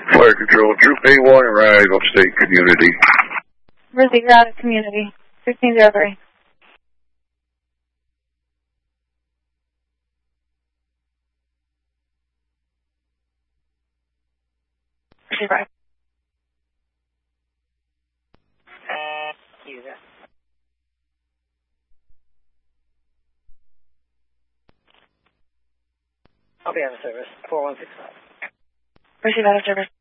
Fire Control, Troop A1, arrive upstate community. Rizzy, out of community. 1503. Receive right. I'll be out of service. 4165. Receive out of service.